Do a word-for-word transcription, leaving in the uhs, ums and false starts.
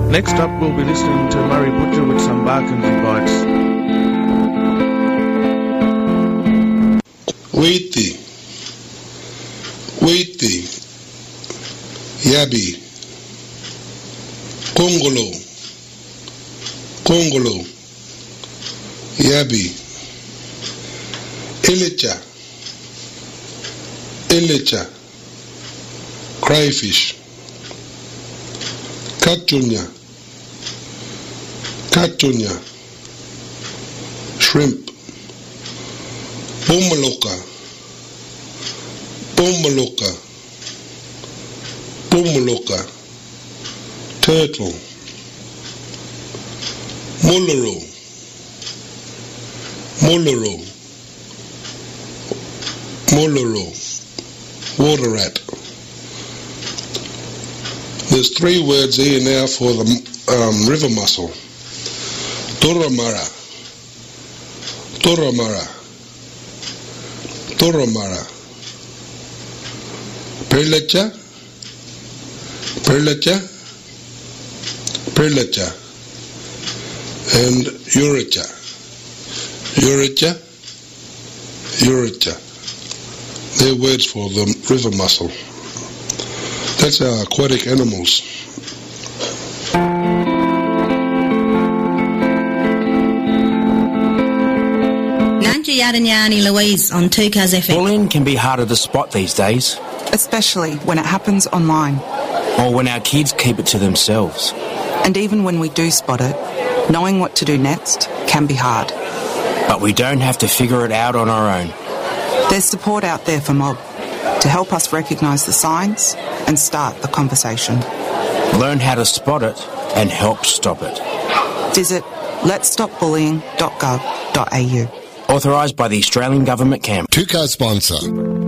Next up, we'll be listening to Murray Butcher with some Barkins and Bites. Waiti, Waiti, Yabi, Congolo, Congolo, Yabi, Ilicha, Ilicha, Crayfish, Katunya, Katunya, Shrimp, Pomaloka, Pomaloka, Pomaloka, Turtle, Moloro, Moloro, Moloro, Water rat. There's three words here now for the um, river mussel. Toramara, Toramara, Toramara, Perlecha, Perlecha, Perlecha, and Uricha, Uricha, Uricha. They're words for the river mussel. That's our aquatic animals. Nanji Louise on two Cars F M. Bullying can be harder to spot these days. Especially when it happens online. Or when our kids keep it to themselves. And even when we do spot it, knowing what to do next can be hard. But we don't have to figure it out on our own. There's support out there for Mob to help us recognise the signs and start the conversation. Learn how to spot it and help stop it. Visit lets stop bullying dot gov dot a u. Authorised by the Australian Government Camp. Two-car sponsor.